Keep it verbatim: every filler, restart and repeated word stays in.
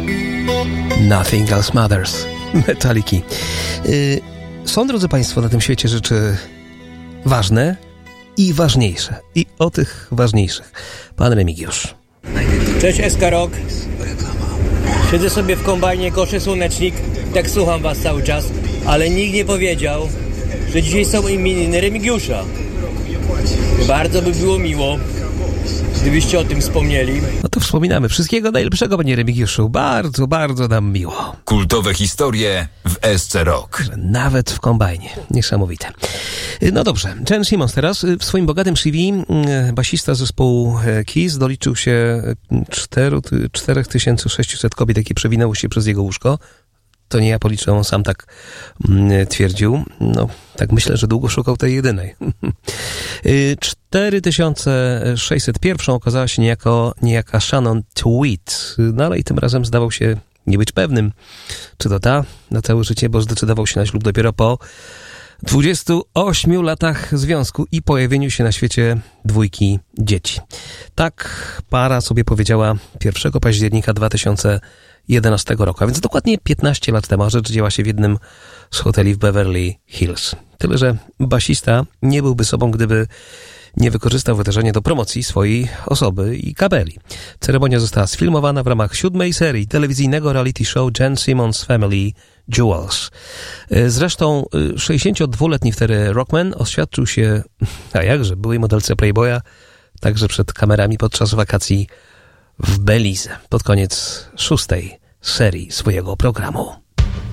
Nothing Else Matters. Metaliki. Yy, są, drodzy Państwo, na tym świecie rzeczy ważne i ważniejsze. I o tych ważniejszych pan Remigiusz. Cześć, S K Rock. Siedzę sobie w kombajnie, koszę słonecznik, tak słucham was cały czas, ale nikt nie powiedział, że dzisiaj są imieniny Remigiusza. Bardzo by było miło, gdybyście o tym wspomnieli. No to wspominamy. Wszystkiego najlepszego, panie Remigiuszu. Bardzo, bardzo nam miło. Kultowe historie w S C Rock. Nawet w kombajnie. Niesamowite. No dobrze. Gene Simmons teraz. W swoim bogatym C V basista zespołu Kiss doliczył się cztery tysiące sześćset kobiet, jakie przewinęły się przez jego łóżko. To nie ja policzyłem, on sam tak mm, twierdził. No, tak myślę, że długo szukał tej jedynej. cztery tysiące sześćset jeden okazała się niejako, niejaka Shannon Tweed. No ale i tym razem zdawał się nie być pewnym, czy to ta na całe życie, bo zdecydował się na ślub dopiero po dwudziestu ośmiu latach związku i pojawieniu się na świecie dwójki dzieci. Tak para sobie powiedziała pierwszego października dwa tysiące jedenastego roku, a więc dokładnie piętnaście lat temu. Rzecz działa się w jednym z hoteli w Beverly Hills. Tyle, że basista nie byłby sobą, gdyby nie wykorzystał wydarzenia do promocji swojej osoby i kapeli. Ceremonia została sfilmowana w ramach siódmej serii telewizyjnego reality show Gene Simmons Family Jewels. Zresztą sześćdziesięciodwuletni wtedy rockman oświadczył się, a jakże, byłej modelce Playboya, także przed kamerami podczas wakacji w Belize pod koniec szóstej serii swojego programu.